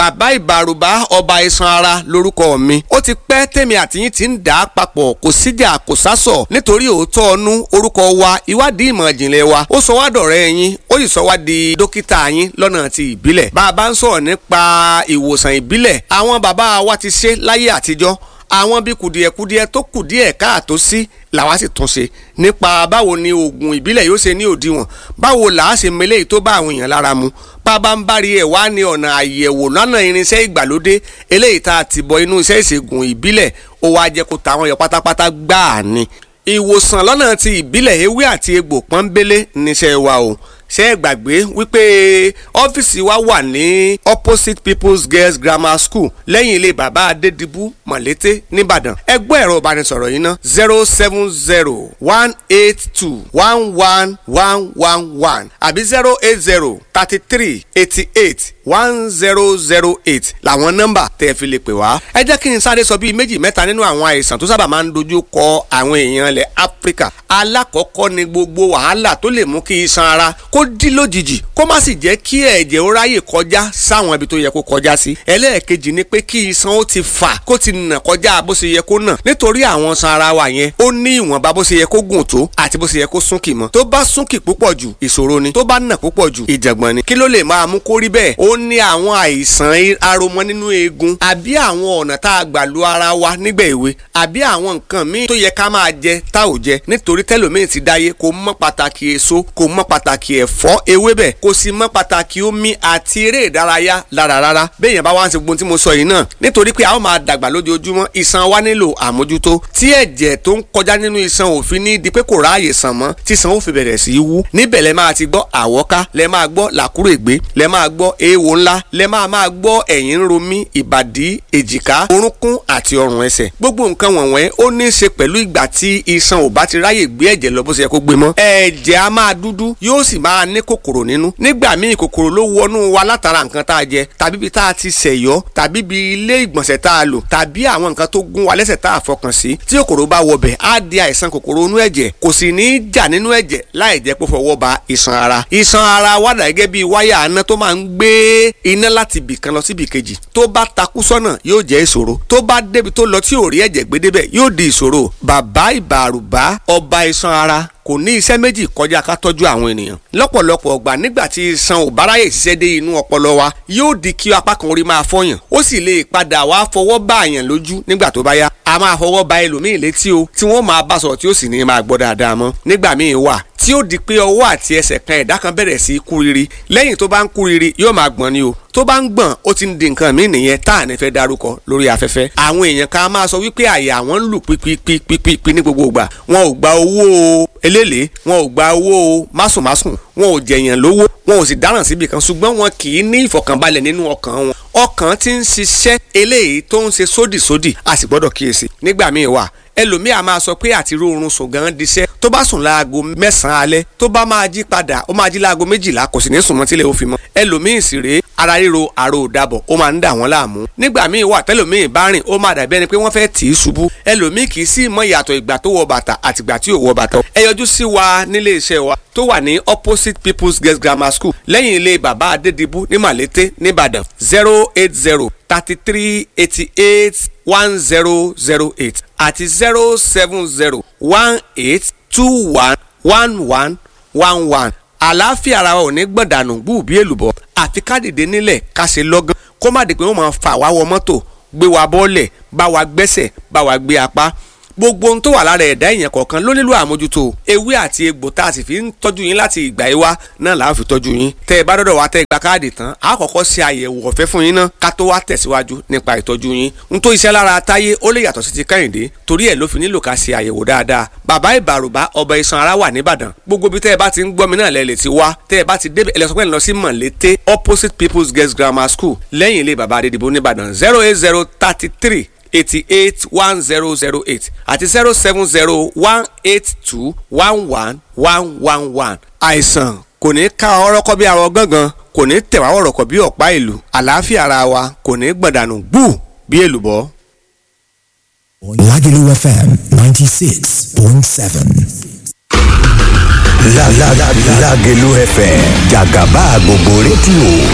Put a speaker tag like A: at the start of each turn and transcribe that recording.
A: bàbá ìbàrùbá ọba iṣan ara lórúkọ mi. Ó ti pẹ́ tèmi àtìyín ti ń dà á papọ̀ kò síjà kò sásọ̀ nítorí òótọ́ ọnú orúkọ wa ìwádìí ìmọ̀ ìjìnlẹ̀ wa ó sọ wá dọ̀rẹ́ yín ó sì sọ wá di dókítà yín lọ́nà ti ìbílẹ̀. Bàbá ń sọ̀rọ̀ nípa ìwòsàn ìbílẹ̀ àwọn bàbá wa ti ṣe láyé àtijọ́ àwọn bí kùdìẹ̀kùdìẹ̀ tó kùdìẹ̀ káàtó sí làwa sì tún ṣe nípa báwo ni oògùn ìbílẹ̀ yóò ṣe ní òdiwọ̀n báwo làá ṣe mele tó bá àwọn èèyàn lára mu bàbá ń bari ẹ̀ wá ní ọ̀nà àyẹ̀wò lọ́nà irinṣẹ́ ìgbàlódé eléyìí tá a ti bọ inú iṣẹ́ ìṣègùn ìbílẹ̀ ó wá jẹ́ kó tàwọn yọ pátápátá gbáà ni. Ìwòsàn lọ́nà ti ìbílẹ̀ ewé àti egbò pọ́nbélé níṣẹ́ wa o ṣé ẹ gbàgbé wípé ọ́fíìsì wa wà ní opposite People's Girls Grammar School lẹ́yìn ilé bàbá Adédìbú Mọ̀lété nìbàdàn. ẹ gbọ́ ẹ̀rọ ìbánisọ̀rọ̀ yìí ná 070-182-11111 àbí 080-33-88-1008 làwọn nọ́mbà tẹ́ ẹ fi lè pè wá. ẹ jẹ́ kí n sáré sọ bíi méjì mẹ́ta nínú àwọn àìsàn tó sábà máa ń dojú kọ àwọn èèyàn ilẹ̀ Áfíríkà. Alákọ̀ọ́kọ́ ni gbogbo wàhálà tó lè mú kí iṣan ara kó dí lójijì kó má sì jẹ́ kí ẹ̀jẹ̀ ó ráyè kọjá sáwọn ibi tó yẹ kó kọjá sí. Ẹlẹ́ẹ̀kejì ni pé kí iṣan ó ti fà kó ti nà kọjá bó ṣe yẹ kó nà nítorí àwọn iṣan ara wa yẹn ó ní ìwọ̀nba bó ṣe yẹ kó gùn tó àti bó ṣe yẹ kó súnkì mọ́. Tó bá súnkì púpọ̀ jù ìṣòro ni tó bá nà púpọ̀ jù ìjàngbọ̀n ni. Kí ló lè máa mú kó rí bẹ́ẹ̀? Ó ní àwọn àìsàn aromọ nínú eegun àbí àwọn ọ̀nà tá a gbà lu ara wa nígbà èwe àbí àwọn nǹkan míì tó yẹ ká máa jẹ tá ò jẹ nítorí tẹ́lòmíì ti dáyé kò mọ̀ pàtàkì èso kò mọ̀ pàtàkì ẹ̀fọ́ ewébẹ̀ kò sì mọ̀ pàtàkì omi àti eré ìdárayá lára rárá béèyàn bá wá ń ṣe gbogbo tí mo sọ yìí náà nítorí pé a ó máa dàgbà lójoojúmọ́ iṣan wa nílò àmójútó tí ẹ̀jẹ̀ tó ń kọjá nínú iṣan òfin ní di pé kò ráàyè sàn mọ́ tí iṣan ó fi bẹ̀rẹ̀ sí í wú níbẹ̀ lẹ máa ti gbọ́ àwọ́ká lẹ máa gbọ́ làkúrègbé lẹ máa gbọ́ eéwo ńlá lẹ máa gbọ́ ẹ̀yìn ń ro mí ìbàdí èjìká orúnkún àti ọrùn ẹsẹ̀ gbogbo nǹkan wọ̀nyẹn ó ní í ṣe pẹ̀lú ìgbà tí iṣan ò bá ti ráyè gbé ẹ̀jẹ̀ lọ bó ṣe yẹ kó gbé mọ́ ẹ̀jẹ̀ á máa dúdú yóò sì máa ní kòkòrò nínú nígbà míì kòkòrò ló wọnú wa látara nǹkan tá a jẹ tàbí bí tá a ti ṣẹ̀yọ́ tàbí bí ilé ìgbọ̀nsẹ̀ tá a lò tàbí àwọn nǹkan tó gún wa lẹ́sẹ̀ tá a fọkàn sí tí kòkòrò bá wọbẹ̀ á di àìsàn kòkòrò inú ẹ̀jẹ̀ kò sì ní í jà nínú ẹ̀jẹ̀ láì jẹ́ pé fọwọ́ ba iṣan ara. Iṣan ara wà dà gẹ́gẹ́ bí wáyà aná tó máa ń gbé iná láti ibì kan lọ sí ibì kejì tó bá takú sọ́nà yóò jẹ́ ìṣòro tó bá débi tó lọ tí ò rí ẹ̀jẹ̀ gbé débẹ̀ yóò di ìṣòro. Bàbá ìbàrùbá ọba iṣan ara kò ní iṣẹ́ méjì kọjá ká tọ́jú àwọn ènìyàn lọ́pọ̀lọpọ̀ ọgbà nígbà tí iṣan ò bá ráyè ṣiṣẹ́ dé inú ọpọlọ wa yóò di kí apá kan orí máa fọyàn ó sì lè padà wá fọwọ́ bá àyàn lójú nígbà tó bá yá a máa fọwọ́ ba ẹlòmíì létí o tí wọ́n máa bá sọ̀rọ̀ tí ó sì ní máa gbọ́ dáadáa mọ́ nígbà míì wà tí ó di pé ọwọ́ àti ẹsẹ̀ kan ẹ̀dá kan bẹ̀rẹ̀ sí í kúriri lẹ́yìn tó bá ń kúriri yóò máa gbọ̀n ni o tó bá ń gbọ̀n ó ti ń di nǹkan míì nìyẹn tá à ní fẹ́ dárúkọ lórí afẹ́fẹ́. Àwọn èèyàn kan máa sọ wípé àyà wọn ń lù pípípípípí ní gbogbo ìgbà wọn ò gba owó eléèlé wọn ò gba owó másùnmásùn wọn ò jẹ̀yàn lówó wọn ò sì dáràn síbi kan ṣùgbọ́n wọn kì í ní ìfọ̀kànbalẹ̀ nínú ọkàn wọn. Ọkàn ti ń ṣiṣẹ́ eléyìí tó ń ṣe sódìsódì a sì gbọ́dọ̀ kíyèsí. Nígbà míì wà ẹlòmíì a máa sọ pé àti rórun sùn gan diṣẹ́ tó bá sùn láago 9 alẹ́ tó bá máa jí padà ó máa jí láago 12 kò sì ní sùn mọ́ tílẹ̀ ó fi mọ́. Ẹlòmíì sì rèé ara ríro àrò òdàbọ̀ ó máa ń dà wọ́n láàmú. Nígbà míì wà tẹ́lòmíì bá rìn ó máa dàbí ẹni pé wọ́n fẹ́ tì í ṣubú. Ẹlòmíì kì í sì mọ ìyàtọ̀ ìgbà tó wọ bàtà àti ìgbà tí ò wọ bàtà. Ẹ yọjú sí wa nílé iṣẹ́ wa tó wà ní opposite People's Girls Grammar School lẹ́yìn ilé bàbá Adédìbú ní Mọ̀lété nìbàdàn 080-33-88-1008 àti 070-1821-1111. Àlàáfíà ara wa ò ní gbọ̀dànù gbù bí èlùbọ́ àfi ká dìde nílẹ̀ ká ṣe lọ́gán kó má di pé wọ́n máa fà wá wọ mọ́tò gbé wa bọ́ọ̀lẹ̀ bá wa gbẹ́sẹ̀ bá wa gbé apá. Gbogbo ohun tó wà lára ẹ̀dá èèyàn kọ̀ọ̀kan ló nílò àmójútó ewé àti egbò tá a sì fi ń tọ́jú yín láti ìgbà yìí wá náà là á fi tọ́jú yín. Tẹ́ ẹ bá dọ́dọ̀ wá tẹ́ ẹ gba káàdì tán a kọ́kọ́ ṣe àyẹ̀wò ọ̀fẹ́ fún yín náà ká tó wá tẹ̀síwájú nípa ìtọ́jú yín. N tó iṣẹ́ lára Táyé ó lè yàtọ̀ sí ti Kẹ́hìndé torí ẹ̀ ló fi nílò ká ṣe àyẹ̀wò dáadáa. Bàbá ìbàrùbá ọba iṣan ara wà níbàdàn gbogbo bí tẹ́ ẹ bá ti ń gbọ́ mi náà lẹ lè ti wá tẹ́ ẹ bá ti débẹ̀ ẹlẹ́sọ̀pẹ́ lọ sí Mọ̀lété opposite People's Girls Grammar School lẹ́yìn ilé bàbá Adédìbú níbàdàn 080-33-88-1008 àti 070-182-11111. Àìsàn kò ní ká ọrọ́kọ́ bí arọ gángan kò ní tẹ̀wá ọ̀rọ̀kọ̀ bí ọ̀pá ìlú àlàáfíà ara wa kò ní gbọ̀dànù gbù bí èlùbọ́.
B: Lagelu FM 96.7.
C: Lagelu FM jàgàbá gbogbo rédíò.